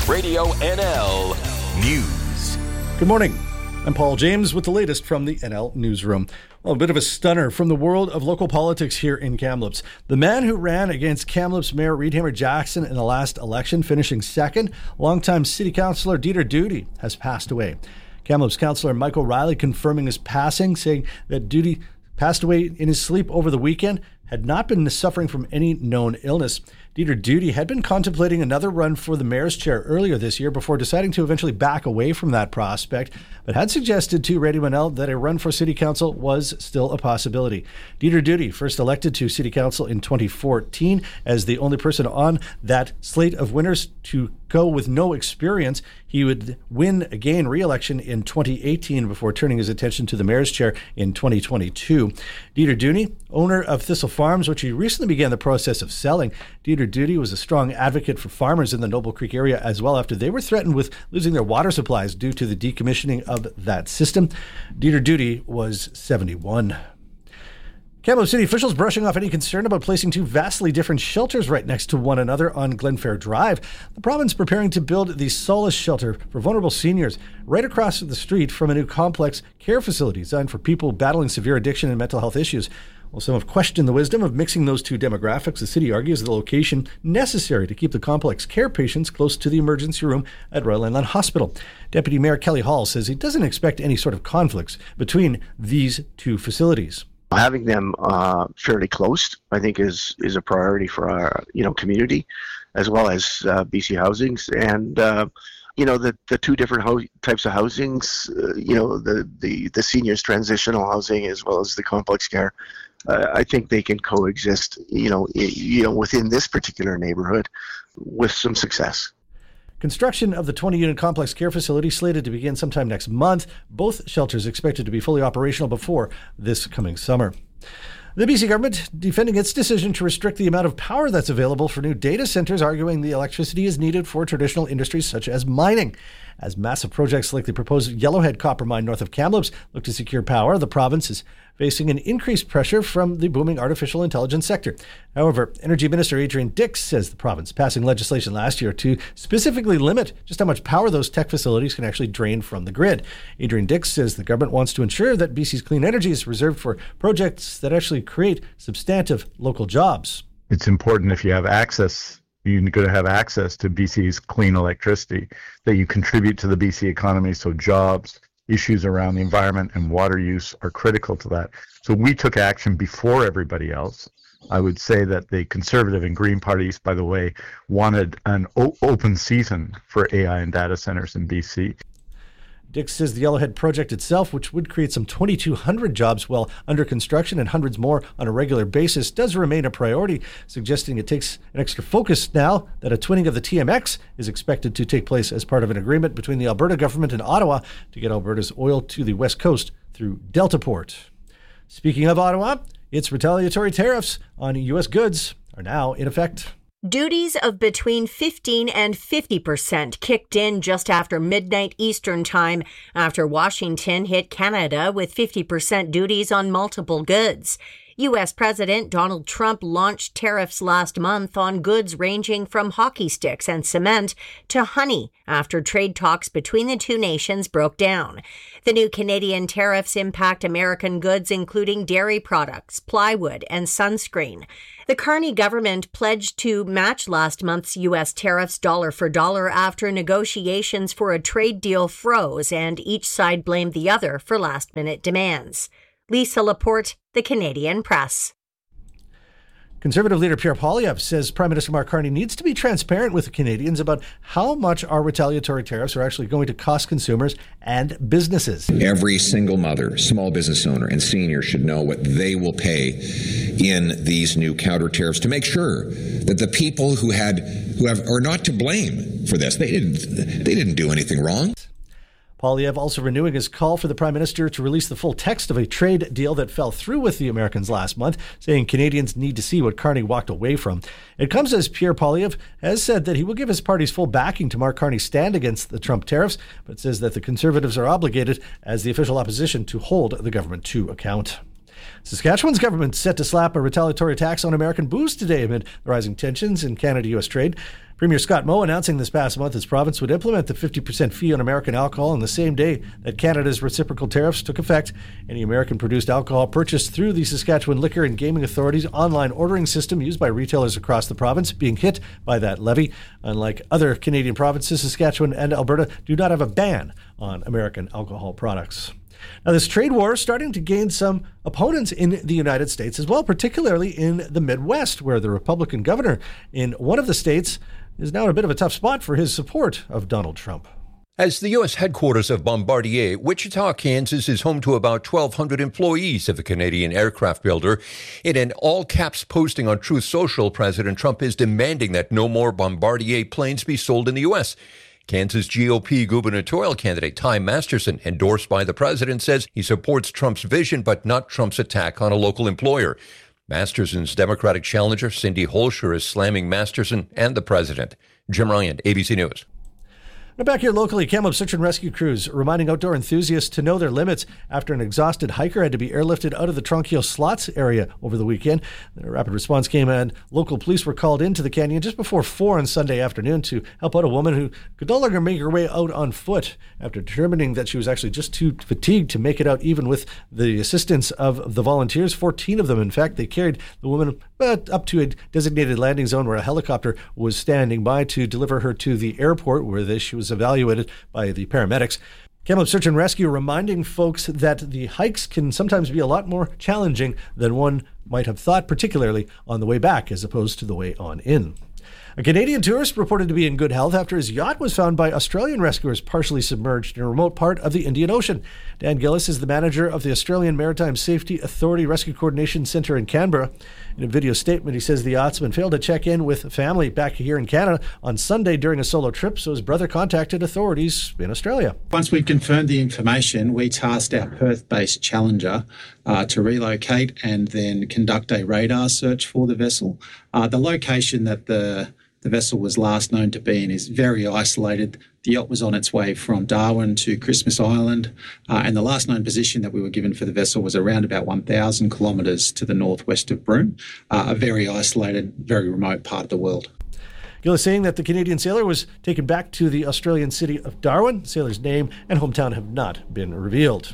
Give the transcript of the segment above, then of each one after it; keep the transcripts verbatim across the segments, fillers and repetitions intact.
Radio N L News. Good morning. I'm Paul James with the latest from the N L Newsroom. Well, a bit of a stunner from the world of local politics here in Kamloops. The man who ran against Kamloops Mayor Reed Hammer Jackson in the last election, finishing second, longtime City Councillor Dieter Doody, has passed away. Kamloops Councillor Mike O'Reilly confirming his passing, saying that Doody passed away in his sleep over the weekend, had not been suffering from any known illness. Dieter Doody had been contemplating another run for the mayor's chair earlier this year before deciding to eventually back away from that prospect, but had suggested to Radio N L that a run for city council was still a possibility. Dieter Doody, first elected to city council in twenty fourteen as the only person on that slate of winners to go with no experience. He would win again re-election in twenty eighteen before turning his attention to the mayor's chair in twenty twenty-two. Dieter Doody, owner of Thistle Farms, which he recently began the process of selling. Dieter Doody was a strong advocate for farmers in the Noble Creek area as well after they were threatened with losing their water supplies due to the decommissioning of that system. Dieter Doody was seventy-one. Kamloops City officials brushing off any concern about placing two vastly different shelters right next to one another on Glenfair Drive. The province preparing to build the Solace Shelter for vulnerable seniors right across the street from a new complex care facility designed for people battling severe addiction and mental health issues. While some have questioned the wisdom of mixing those two demographics, the city argues the location necessary to keep the complex care patients close to the emergency room at Royal Inland Hospital. Deputy Mayor Kelly Hall says he doesn't expect any sort of conflicts between these two facilities. Having them uh, fairly close, I think, is is a priority for our you know community, as well as uh, B C Housings, and uh, you know the the two different ho- types of housings. Uh, you know the, the the seniors transitional housing as well as the complex care. Uh, I think they can coexist. You know, I, you know within this particular neighborhood, with some success. Construction of the twenty-unit complex care facility slated to begin sometime next month. Both shelters expected to be fully operational before this coming summer. The B C government defending its decision to restrict the amount of power that's available for new data centers, arguing the electricity is needed for traditional industries such as mining. As massive projects like the proposed Yellowhead copper mine north of Kamloops look to secure power, the province is facing an increased pressure from the booming artificial intelligence sector. However, Energy Minister Adrian Dix says the province passing legislation last year to specifically limit just how much power those tech facilities can actually drain from the grid. Adrian Dix says the government wants to ensure that B C's clean energy is reserved for projects that actually create substantive local jobs. It's important if you have access you're going to have access to B C's clean electricity, that you contribute to the B C economy, so jobs, issues around the environment and water use are critical to that. So we took action before everybody else. I would say that the Conservative and Green parties, by the way, wanted an o- open season for A I and data centers in B C. Dix says the Yellowhead project itself, which would create some twenty-two hundred jobs while under construction and hundreds more on a regular basis, does remain a priority, suggesting it takes an extra focus now that a twinning of the T M X is expected to take place as part of an agreement between the Alberta government and Ottawa to get Alberta's oil to the west coast through Deltaport. Speaking of Ottawa, its retaliatory tariffs on U S goods are now in effect. Duties of between fifteen and fifty percent kicked in just after midnight Eastern time after Washington hit Canada with fifty percent duties on multiple goods. U S President Donald Trump launched tariffs last month on goods ranging from hockey sticks and cement to honey after trade talks between the two nations broke down. The new Canadian tariffs impact American goods including dairy products, plywood, and sunscreen. The Carney government pledged to match last month's U S tariffs dollar for dollar after negotiations for a trade deal froze and each side blamed the other for last-minute demands. Lisa Laporte, The Canadian Press. Conservative leader Pierre Poilievre says Prime Minister Mark Carney needs to be transparent with the Canadians about how much our retaliatory tariffs are actually going to cost consumers and businesses. Every single mother, small business owner, and senior should know what they will pay in these new counter tariffs to make sure that the people who had who have are not to blame for this. They didn't they didn't do anything wrong. Poilievre also renewing his call for the Prime Minister to release the full text of a trade deal that fell through with the Americans last month, saying Canadians need to see what Carney walked away from. It comes as Pierre Poilievre has said that he will give his party's full backing to Mark Carney's stand against the Trump tariffs, but says that the Conservatives are obligated as the official opposition to hold the government to account. Saskatchewan's government set to slap a retaliatory tax on American booze today amid the rising tensions in Canada-U S trade. Premier Scott Moe announcing this past month his province would implement the fifty percent fee on American alcohol on the same day that Canada's reciprocal tariffs took effect. Any American-produced alcohol purchased through the Saskatchewan Liquor and Gaming Authority's online ordering system used by retailers across the province being hit by that levy. Unlike other Canadian provinces, Saskatchewan and Alberta do not have a ban on American alcohol products. Now, this trade war is starting to gain some opponents in the United States as well, particularly in the Midwest, where the Republican governor in one of the states is now in a bit of a tough spot for his support of Donald Trump. As the U S headquarters of Bombardier, Wichita, Kansas is home to about twelve hundred employees of the Canadian aircraft builder. In an all-caps posting on Truth Social, President Trump is demanding that no more Bombardier planes be sold in the U S Kansas G O P gubernatorial candidate Ty Masterson, endorsed by the president, says he supports Trump's vision but not Trump's attack on a local employer. Masterson's Democratic challenger, Cindy Holscher, is slamming Masterson and the president. Jim Ryan, A B C News. Now back here locally, Kamloops search and rescue crews reminding outdoor enthusiasts to know their limits after an exhausted hiker had to be airlifted out of the Tronquil Slots area over the weekend. The rapid response came and local police were called into the canyon just before four on Sunday afternoon to help out a woman who could no longer make her way out on foot after determining that she was actually just too fatigued to make it out even with the assistance of the volunteers. fourteen of them, in fact. They carried the woman up to a designated landing zone where a helicopter was standing by to deliver her to the airport, where she was evaluated by the paramedics. Kamloops Search and Rescue reminding folks that the hikes can sometimes be a lot more challenging than one might have thought, particularly on the way back as opposed to the way on in. A Canadian tourist reported to be in good health after his yacht was found by Australian rescuers partially submerged in a remote part of the Indian Ocean. Dan Gillis is the manager of the Australian Maritime Safety Authority Rescue Coordination Centre in Canberra. In a video statement, he says the yachtsman failed to check in with family back here in Canada on Sunday during a solo trip, so his brother contacted authorities in Australia. Once we confirmed the information, we tasked our Perth-based Challenger uh, to relocate and then conduct a radar search for the vessel. Uh, the location that the The vessel was last known to be in is very isolated. The yacht was on its way from Darwin to Christmas Island, uh, and the last known position that we were given for the vessel was around about one thousand kilometres to the northwest of Broome, uh, a very isolated, very remote part of the world. Gillis saying that the Canadian sailor was taken back to the Australian city of Darwin. The sailor's name and hometown have not been revealed.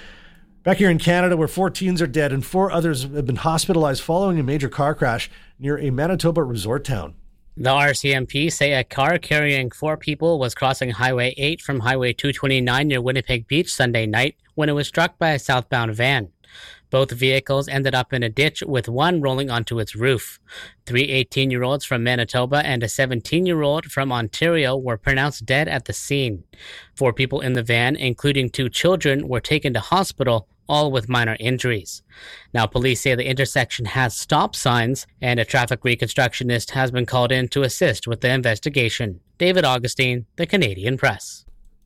Back here in Canada, where four teens are dead and four others have been hospitalized following a major car crash near a Manitoba resort town. The R C M P say a car carrying four people was crossing Highway eight from Highway two twenty-nine near Winnipeg Beach Sunday night when it was struck by a southbound van. Both vehicles ended up in a ditch, with one rolling onto its roof. Three eighteen-year-olds from Manitoba and a seventeen-year-old from Ontario were pronounced dead at the scene. Four people in the van, including two children, were taken to hospital, all with minor injuries. Now, police say the intersection has stop signs, and a traffic reconstructionist has been called in to assist with the investigation. David Augustine, The Canadian Press.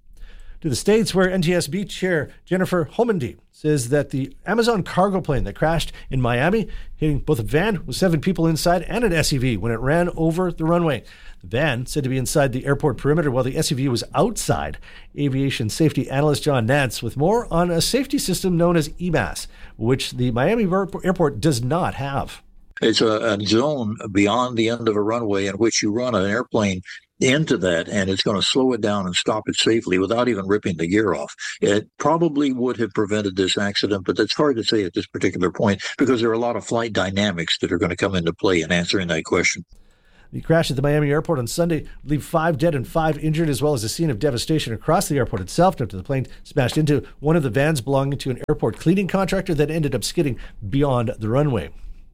To the States, where N T S B Chair Jennifer Homendy says that the Amazon cargo plane that crashed in Miami, hitting both a van with seven people inside and an S U V when it ran over the runway. The van said to be inside the airport perimeter while the S U V was outside. Aviation safety analyst John Nance with more on a safety system known as E M A S, which the Miami airport does not have. It's a, a zone beyond the end of a runway in which you run an airplane into that, and it's going to slow it down and stop it safely without even ripping the gear off. It probably would have prevented this accident, but it's hard to say at this particular point because there are a lot of flight dynamics that are going to come into play in answering that question. The crash at the Miami airport on Sunday leave five dead and five injured, as well as a scene of devastation across the airport itself after the plane smashed into one of the vans belonging to an airport cleaning contractor that ended up skidding beyond the runway.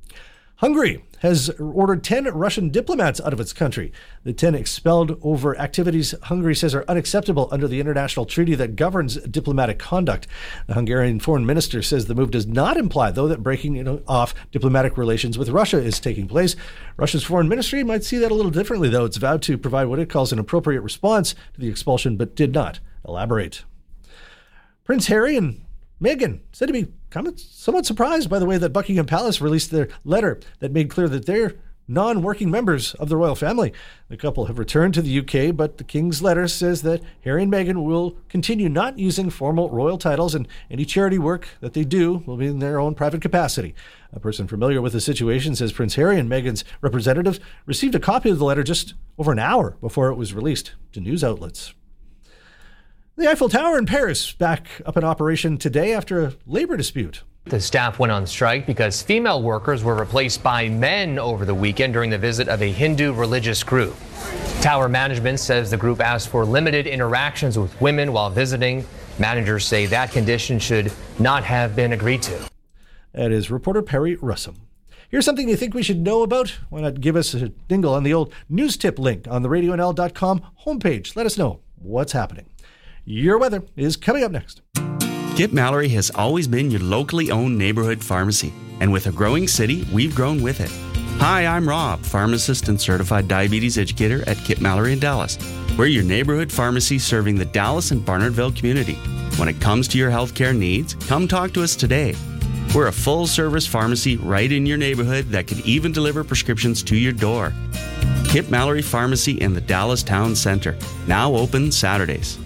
Hungary has ordered ten Russian diplomats out of its country. The ten expelled over activities Hungary says are unacceptable under the international treaty that governs diplomatic conduct. The Hungarian foreign minister says the move does not imply, though, that breaking you know, off diplomatic relations with Russia is taking place. Russia's foreign ministry might see that a little differently, though. It's vowed to provide what it calls an appropriate response to the expulsion, but did not elaborate. Prince Harry and Meghan said to be somewhat surprised by the way that Buckingham Palace released their letter that made clear that they're non-working members of the royal family. The couple have returned to the U K, but the King's letter says that Harry and Meghan will continue not using formal royal titles, and any charity work that they do will be in their own private capacity. A person familiar with the situation says Prince Harry and Meghan's representatives received a copy of the letter just over an hour before it was released to news outlets. The Eiffel Tower in Paris back up in operation today after a labor dispute. The staff went on strike because female workers were replaced by men over the weekend during the visit of a Hindu religious group. Tower management says the group asked for limited interactions with women while visiting. Managers say that condition should not have been agreed to. That is reporter Perry Russell. Here's something you think we should know about. Why not give us a dingle on the old news tip link on the radio n l dot com homepage. Let us know what's happening. Your weather is coming up next. Kip Mallory has always been your locally owned neighborhood pharmacy. And with a growing city, we've grown with it. Hi, I'm Rob, pharmacist and certified diabetes educator at Kip Mallory in Dallas. We're your neighborhood pharmacy serving the Dallas and Barnardville community. When it comes to your healthcare needs, come talk to us today. We're a full-service pharmacy right in your neighborhood that can even deliver prescriptions to your door. Kip Mallory Pharmacy in the Dallas Town Center, now open Saturdays.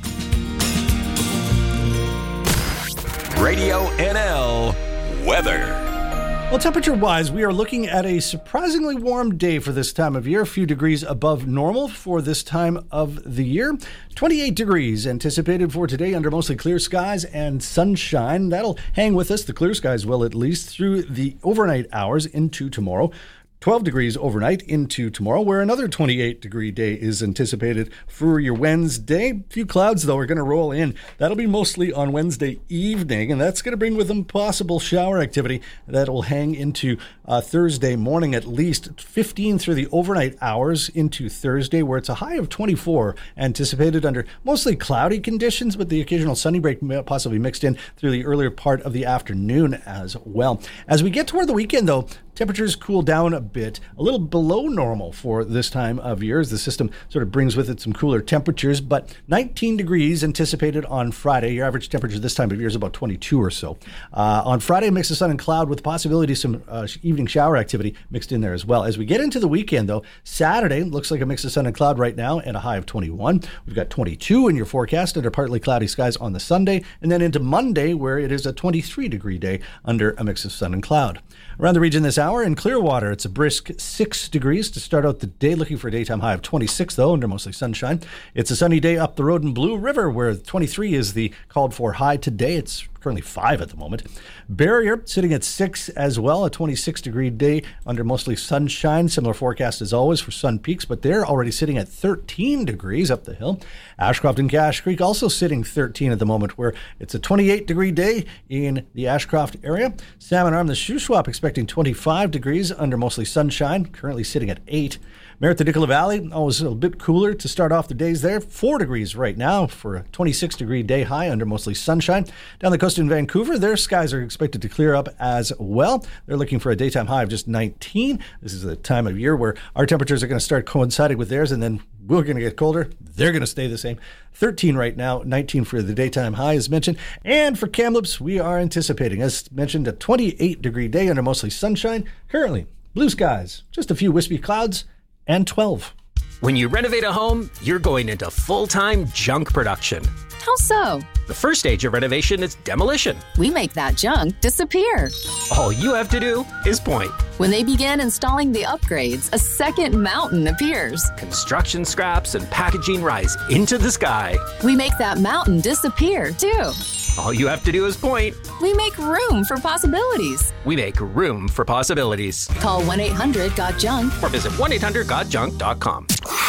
Radio N L weather. Well, temperature-wise, we are looking at a surprisingly warm day for this time of year, a few degrees above normal for this time of the year. twenty-eight degrees anticipated for today under mostly clear skies and sunshine. That'll hang with us, the clear skies will at least, through the overnight hours into tomorrow. twelve degrees overnight into tomorrow, where another twenty-eight degree day is anticipated for your Wednesday. A few clouds, though, are going to roll in. That'll be mostly on Wednesday evening, and that's going to bring with them possible shower activity that will hang into uh, Thursday morning, at least fifteen through the overnight hours into Thursday, where it's a high of twenty-four anticipated under mostly cloudy conditions, but the occasional sunny break possibly mixed in through the earlier part of the afternoon as well. As we get toward the weekend, though, temperatures cool down a bit, a little below normal for this time of year as the system sort of brings with it some cooler temperatures, but nineteen degrees anticipated on Friday. Your average temperature this time of year is about twenty-two or so. Uh, on Friday, a mix of sun and cloud with the possibility of some uh, evening shower activity mixed in there as well. As we get into the weekend, though, Saturday looks like a mix of sun and cloud right now and a high of twenty-one. We've got twenty-two in your forecast under partly cloudy skies on the Sunday, and then into Monday, where it is a twenty-three degree day under a mix of sun and cloud. Around the region this hour in Clearwater, it's a brisk six degrees to start out the day, looking for a daytime high of twenty-six, though, under mostly sunshine. It's a sunny day up the road in Blue River, where twenty-three is the called for high today. It's currently five at the moment. Barrier sitting at six as well, a twenty-six degree day under mostly sunshine. Similar forecast as always for Sun Peaks, but they're already sitting at thirteen degrees up the hill. Ashcroft and Cache Creek also sitting thirteen at the moment, where it's a twenty-eight degree day in the Ashcroft area. Salmon Arm, the Shuswap, expecting twenty-five degrees under mostly sunshine, currently sitting at eight. Merritt, the Nicola Valley, always a little bit cooler to start off the days there. Four degrees right now for a twenty-six degree day high under mostly sunshine. Down the coast in Vancouver, their skies are expected to clear up as well. They're looking for a daytime high of just nineteen. This is the time of year where our temperatures are going to start coinciding with theirs, and then we're going to get colder. They're going to stay the same. thirteen right now, nineteen for the daytime high as mentioned. And for Kamloops, we are anticipating, as mentioned, a twenty-eight degree day under mostly sunshine. Currently, blue skies, just a few wispy clouds, and twelve. When you renovate a home, you're going into full-time junk production. How so? The first stage of renovation is demolition. We make that junk disappear. All you have to do is point. When they begin installing the upgrades, a second mountain appears. Construction scraps and packaging rise into the sky. We make that mountain disappear, too. All you have to do is point. We make room for possibilities. We make room for possibilities. Call one eight hundred got junk or visit one eight hundred got junk dot com.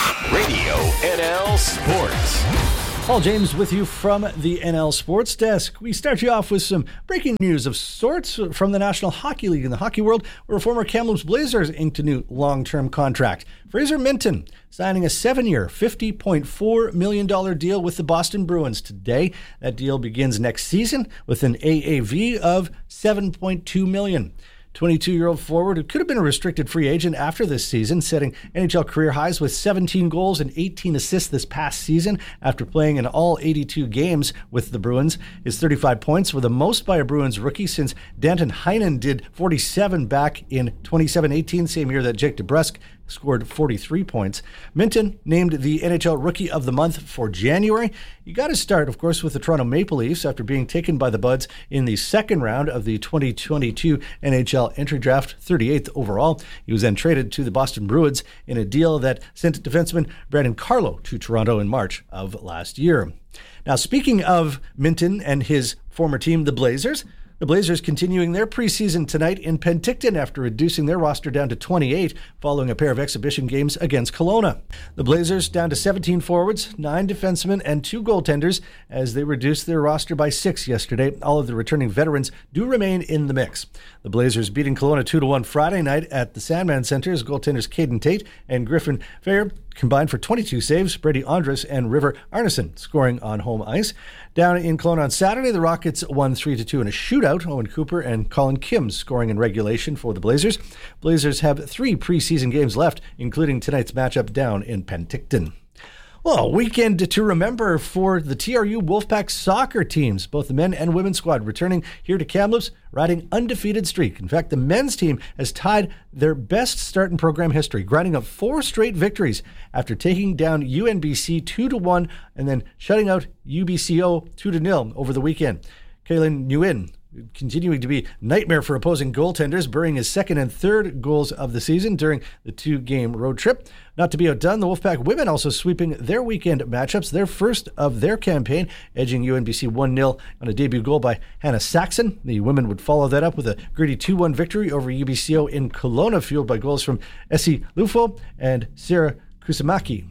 Radio N L Sports. Paul James with you from the N L Sports Desk. We start you off with some breaking news of sorts from the National Hockey League in the hockey world, where former Kamloops Blazers inked a new long-term contract. Fraser Minton signing a seven-year, fifty point four million dollars deal with the Boston Bruins today. That deal begins next season with an A A V of seven point two million dollars. twenty-two-year-old forward who could have been a restricted free agent after this season, setting N H L career highs with seventeen goals and eighteen assists this past season after playing in all eighty-two games with the Bruins. His thirty-five points were the most by a Bruins rookie since Danton Heinen did forty-seven back in twenty-seven eighteen, same year that Jake DeBrusk scored forty-three points. Minten named the N H L Rookie of the Month for January. You got to start, of course, with the Toronto Maple Leafs after being taken by the Buds in the second round of the twenty twenty-two N H L entry draft, thirty-eighth overall. He was then traded to the Boston Bruins in a deal that sent defenseman Brandon Carlo to Toronto in March of last year. Now, speaking of Minten and his former team, the Blazers, the Blazers continuing their preseason tonight in Penticton after reducing their roster down to twenty-eight following a pair of exhibition games against Kelowna. The Blazers down to seventeen forwards, nine defensemen, and two goaltenders as they reduced their roster by six yesterday. All of the returning veterans do remain in the mix. The Blazers beating Kelowna two to one Friday night at the Sandman Center as goaltenders Caden Tate and Griffin Fair combined for twenty-two saves, Brady Andrus and River Arneson scoring on home ice. Down in Kelowna on Saturday, the Rockets won three to two in a shootout. Owen Cooper and Colin Kim scoring in regulation for the Blazers. Blazers have three preseason games left, including tonight's matchup down in Penticton. Well, a weekend to remember for the T R U Wolfpack soccer teams, both the men and women's squad returning here to Kamloops, riding undefeated streak. In fact, the men's team has tied their best start in program history, grinding up four straight victories after taking down U N B C two to one and then shutting out U B C O two to nil over the weekend. Kaylin Nguyen continuing to be nightmare for opposing goaltenders, burying his second and third goals of the season during the two-game road trip. Not to be outdone, the Wolfpack women also sweeping their weekend matchups, their first of their campaign, edging U N B C one nil on a debut goal by Hannah Saxon. The women would follow that up with a gritty two one victory over U B C O in Kelowna, fueled by goals from Essie Lufo and Sarah Kusamaki.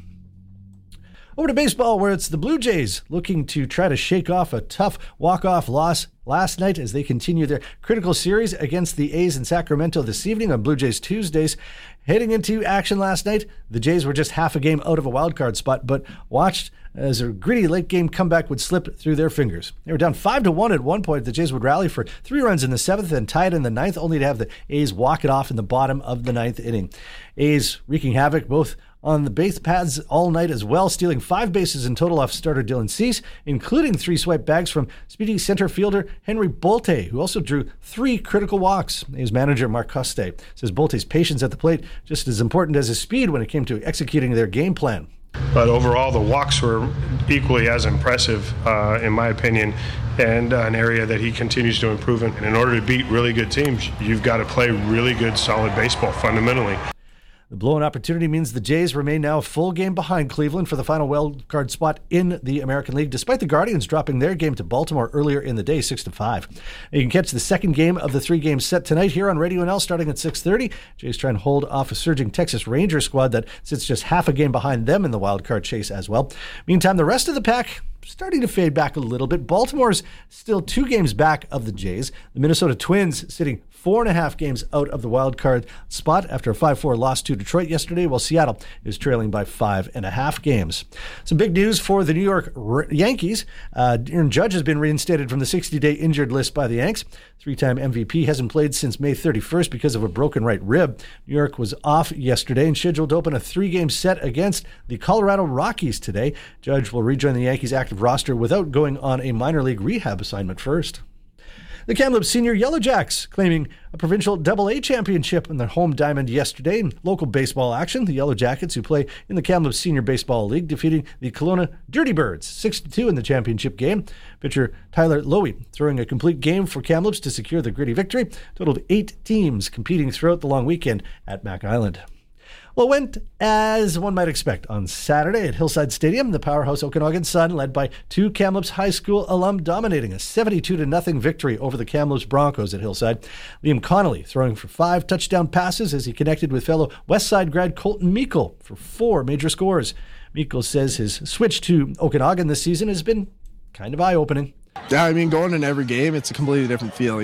Over to baseball, where it's the Blue Jays looking to try to shake off a tough walk-off loss last night as they continue their critical series against the A's in Sacramento this evening on Blue Jays Tuesdays. Heading into action last night, the Jays were just half a game out of a wild card spot, but watched as a gritty late-game comeback would slip through their fingers. They were down five to one at one point. The Jays would rally for three runs in the seventh and tie it in the ninth, only to have the A's walk it off in the bottom of the ninth inning. A's wreaking havoc both on the base paths all night as well, stealing five bases in total off starter Dylan Cease, including three swipe bags from speedy center fielder Henry Bolte, who also drew three critical walks. His manager, Mark Coste, says Bolte's patience at the plate just as important as his speed when it came to executing their game plan. But overall, the walks were equally as impressive, uh, in my opinion, and uh, an area that he continues to improve in. And in order to beat really good teams, you've got to play really good, solid baseball fundamentally. The blown opportunity means the Jays remain now a full game behind Cleveland for the final wild card spot in the American League, despite the Guardians dropping their game to Baltimore earlier in the day, six to five. You can catch the second game of the three games set tonight here on Radio N L starting at six thirty. Jays try and hold off a surging Texas Rangers squad that sits just half a game behind them in the wild card chase as well. Meantime, the rest of the pack starting to fade back a little bit. Baltimore's still two games back of the Jays. The Minnesota Twins sitting four and a half games out of the wild card spot after a five four loss to Detroit yesterday, while Seattle is trailing by five and a half games. Some big news for the New York Yankees. Uh, Aaron Judge has been reinstated from the sixty-day injured list by the Yanks. Three-time M V P hasn't played since May thirty-first because of a broken right rib. New York was off yesterday and scheduled to open a three-game set against the Colorado Rockies today. Judge will rejoin the Yankees' active roster without going on a minor league rehab assignment first. The Kamloops Senior Yellow Jacks claiming a provincial double A championship in their home diamond yesterday. In local baseball action, the Yellow Jackets, who play in the Kamloops Senior Baseball League, defeating the Kelowna Dirty Birds six to two in the championship game. Pitcher Tyler Lowy throwing a complete game for Kamloops to secure the gritty victory. Total of eight teams competing throughout the long weekend at Mac Island. Well, it went as one might expect on Saturday at Hillside Stadium. The powerhouse Okanagan Sun, led by two Kamloops High School alum, dominating a seventy-two to nothing victory over the Kamloops Broncos at Hillside. Liam Connolly throwing for five touchdown passes as he connected with fellow Westside grad Colton Meikle for four major scores. Meikle says his switch to Okanagan this season has been kind of eye-opening. Yeah, I mean, going in every game, it's a completely different feeling.